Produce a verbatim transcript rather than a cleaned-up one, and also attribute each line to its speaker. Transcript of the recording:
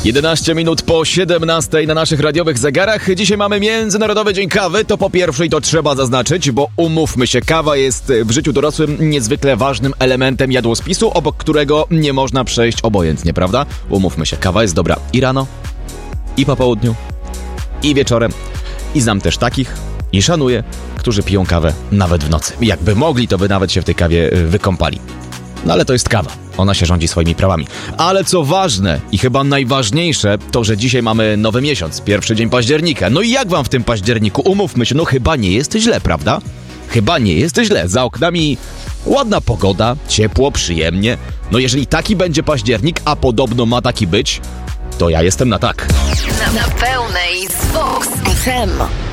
Speaker 1: jedenaście minut po siedemnastej na naszych radiowych zegarach. Dzisiaj mamy Międzynarodowy Dzień Kawy. To po pierwsze i to trzeba zaznaczyć, bo umówmy się, kawa jest w życiu dorosłym niezwykle ważnym elementem jadłospisu, obok którego nie można przejść obojętnie, prawda? Umówmy się, kawa jest dobra i rano, i po południu, i wieczorem. I znam też takich, i szanuję, którzy piją kawę nawet w nocy. Jakby mogli, to by nawet się w tej kawie wykąpali. No ale to jest kawa. Ona się rządzi swoimi prawami. Ale co ważne i chyba najważniejsze, to że dzisiaj mamy nowy miesiąc, pierwszy dzień października. No i jak wam w tym październiku? Umówmy się, no chyba nie jest źle, prawda? Chyba nie jest źle. Za oknami ładna pogoda, ciepło, przyjemnie. No jeżeli taki będzie październik, a podobno ma taki być, to ja jestem na tak.
Speaker 2: Na, na pełnej z Vox F M.